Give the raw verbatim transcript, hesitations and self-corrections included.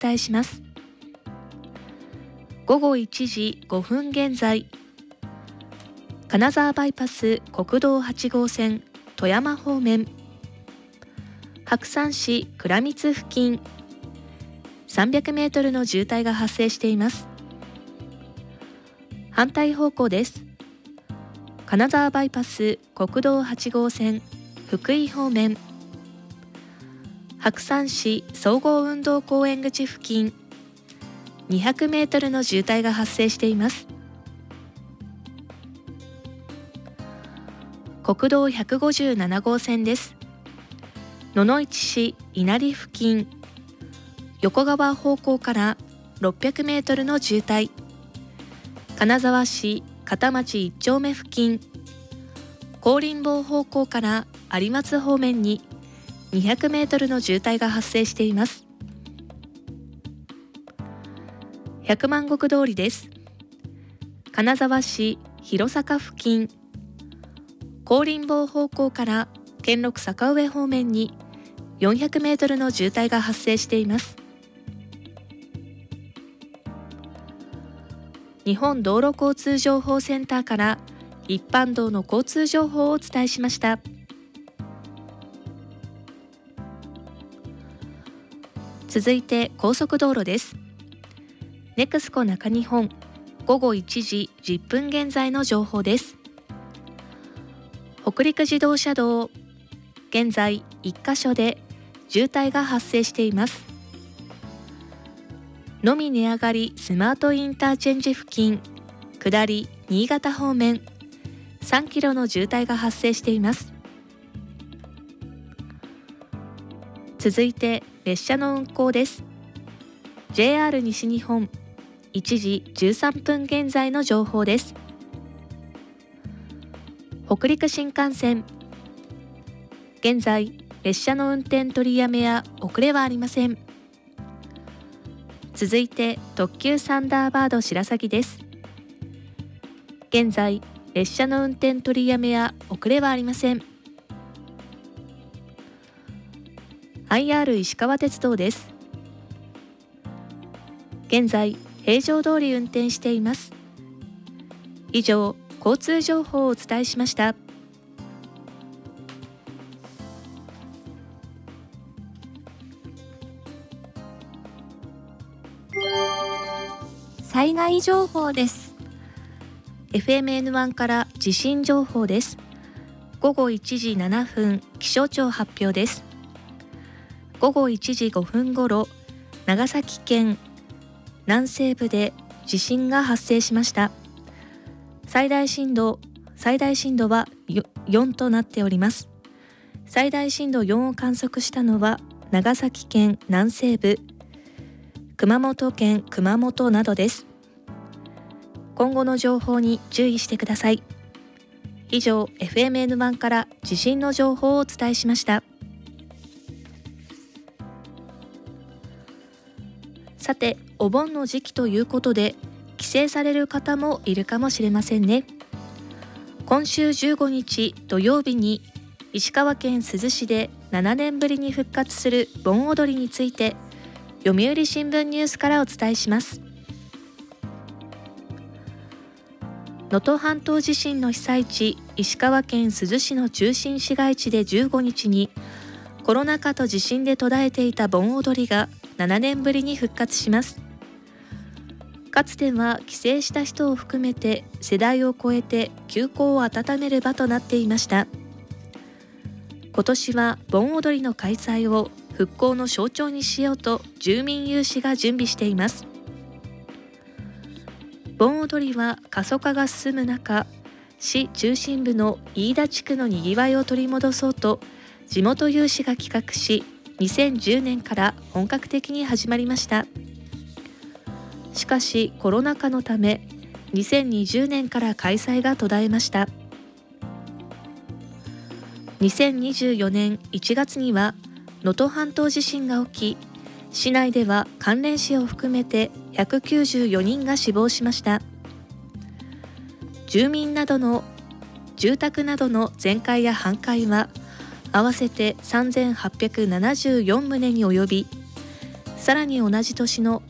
伝えします。ごごいちじごふん現在、金沢バイパス国道はち号線富山方面、白山市倉光付近さんびゃくメートルの渋滞が発生しています。反対方向です。金沢バイパス国道はち号線福井方面、白山市総合運動公園口付近にひゃくメートルの渋滞が発生しています。国道ひゃくごじゅうなな号線です。野々市市稲荷付近、横川方向からろっぴゃくメートルの渋滞、金沢市片町いち丁目付近、高林坊方向から有松方面ににひゃくメートルの渋滞が発生しています。百万石通りです。金沢市弘坂付近、高林坊方向から兼六坂上方面によんひゃくメートルの渋滞が発生しています。日本道路交通情報センターから一般道の交通情報をお伝えしました。続いて高速道路です。ネクスコ中日本ごごいちじじゅっぷん現在の情報です。北陸自動車道、現在いっかしょで渋滞が発生しています。のみ値上がりスマートインターチェンジ付近下り新潟方面さんキロの渋滞が発生しています。続いて列車の運行です。 ジェイアール 西日本いちじじゅうさんぷん現在の情報です。北陸新幹線、現在列車の運転取りやめや遅れはありません。続いて特急サンダーバード白鷺です。現在列車の運転取りやめや遅れはありません。 アイアール 石川鉄道です。現在平常通り運転しています。以上、交通情報をお伝えしました。 災害情報です。 エフエムエヌワン から地震情報です。ごごいちじななふん気象庁発表です。ごごいちじごふんごろ、長崎県南西部で地震が発生しました。最大震度最大震度はよんとなっております。最大震度よんを観測したのは長崎県南西部、熊本県熊本などです。今後の情報に注意してください。以上、エフエムエヌワン から地震の情報をお伝えしました。さて、お盆の時期ということで帰省される方もいるかもしれませんね。今週じゅうごにち土曜日に石川県珠洲市でななねんぶりに復活する盆踊りについて読売新聞ニュースからお伝えします。能登半島地震の被災地石川県珠洲市の中心市街地でじゅうごにちにコロナ禍と地震で途絶えていた盆踊りがななねんぶりに復活します。かつては帰省した人を含めて世代を超えて旧交を温める場となっていました。今年は盆踊りの開催を復興の象徴にしようと住民有志が準備しています。盆踊りは過疎化が進む中、市中心部の飯田地区のにぎわいを取り戻そうと地元有志が企画し、にせんじゅうねんから本格的に始まりました。しかしコロナ禍のためにせんにじゅうねんから開催が途絶えました。にせんにじゅうよねんいちがつには能登半島地震が起き、市内では関連死を含めてひゃくきゅうじゅうよにんが死亡しました。住民などの住宅などの全壊や半壊は合わせてさんぜんはっぴゃくななじゅうよんとうに及び、 さらに同じ年の